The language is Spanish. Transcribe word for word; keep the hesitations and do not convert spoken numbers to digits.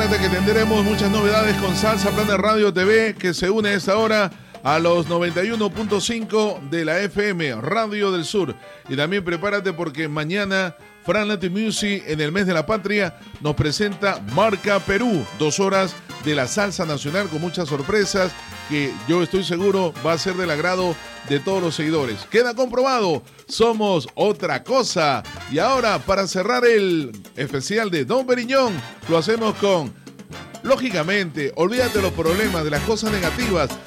prepárate que tendremos muchas novedades con Salsa Plan de Radio T V, que se une a esta hora a los noventa y uno punto cinco de la F M, Radio del Sur. Y también prepárate porque mañana Fran Latin Music, en el mes de la patria, nos presenta Marca Perú, dos horas de la salsa nacional con muchas sorpresas que yo estoy seguro va a ser del agrado de todos los seguidores. Queda comprobado, somos otra cosa. Y ahora, para cerrar el especial de Don Periñón, lo hacemos con, lógicamente, olvídate de los problemas, de las cosas negativas.